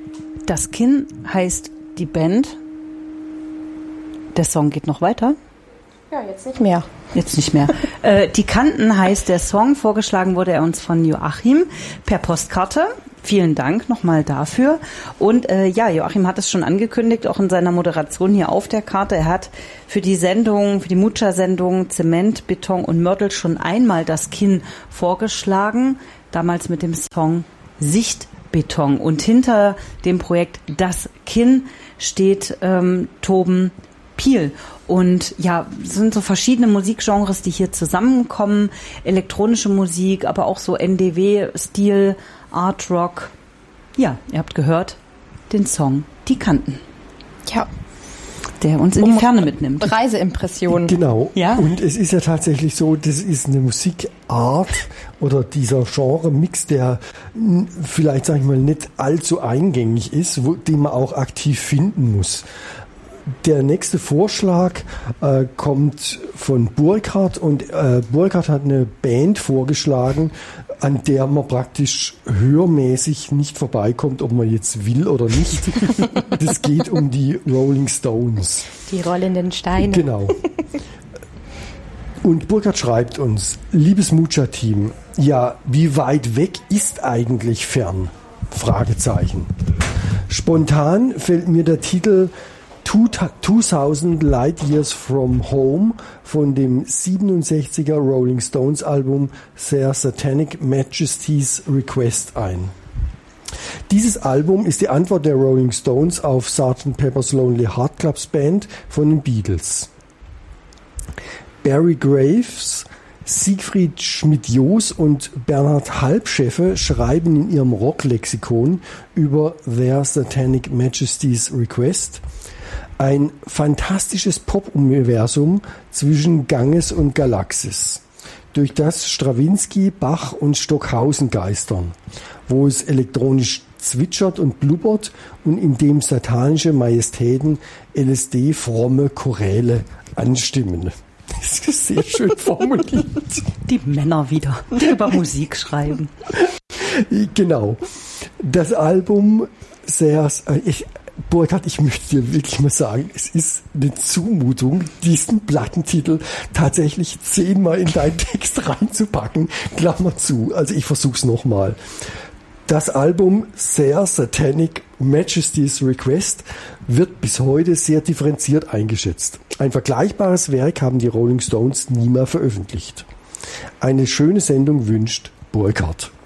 Das Kinn heißt die Band. Der Song geht noch weiter. Ja, jetzt nicht mehr. Jetzt nicht mehr. Die Kanten heißt der Song. Vorgeschlagen wurde er uns von Joachim per Postkarte. Vielen Dank nochmal dafür. Und Joachim hat es schon angekündigt, auch in seiner Moderation hier auf der Karte. Er hat für die Sendung, für die Mucha-Sendung Zement, Beton und Mörtel schon einmal das Kinn vorgeschlagen. Damals mit dem Song Sichtbeton. Und hinter dem Projekt Das Kinn steht Toben Piel. Und ja, es sind so verschiedene Musikgenres, die hier zusammenkommen. Elektronische Musik, aber auch so NDW-Stil, Art Rock. Ja, ihr habt gehört, den Song Die Kanten. Ja. Der uns in die Ferne mitnimmt. Reiseimpressionen. Genau. Ja? Und es ist ja tatsächlich so, das ist eine Musikart oder dieser Genre-Mix, der vielleicht, sag ich mal, nicht allzu eingängig ist, den man auch aktiv finden muss. Der nächste Vorschlag kommt von Burkhardt und Burkhardt hat eine Band vorgeschlagen, an der man praktisch hörmäßig nicht vorbeikommt, ob man jetzt will oder nicht. Das geht um die Rolling Stones. Die rollenden Steine. Genau. Und Burkhardt schreibt uns, liebes Mucha-Team, ja, wie weit weg ist eigentlich fern? Fragezeichen. Spontan fällt mir der Titel 2000 Light Years from Home von dem 67er Rolling Stones Album Their Satanic Majesty's Request ein. Dieses Album ist die Antwort der Rolling Stones auf Sgt. Pepper's Lonely Hearts Club Band von den Beatles. Barry Graves, Siegfried Schmidt-Joos und Bernhard Halbscheffe schreiben in ihrem Rocklexikon über Their Satanic Majesty's Request ein fantastisches Pop-Universum zwischen Ganges und Galaxis, durch das Strawinsky, Bach und Stockhausen geistern, wo es elektronisch zwitschert und blubbert und in dem satanische Majestäten LSD fromme Choräle anstimmen. Das ist sehr schön formuliert. Die Männer wieder, die über Musik schreiben. Genau. Das Album Burkhard, ich möchte dir wirklich mal sagen, es ist eine Zumutung, diesen Plattentitel tatsächlich 10-mal in deinen Text reinzupacken. Klammer zu. Also ich versuch's nochmal. Das Album Their Satanic Majesty's Request wird bis heute sehr differenziert eingeschätzt. Ein vergleichbares Werk haben die Rolling Stones nie mehr veröffentlicht. Eine schöne Sendung wünscht Burkhard.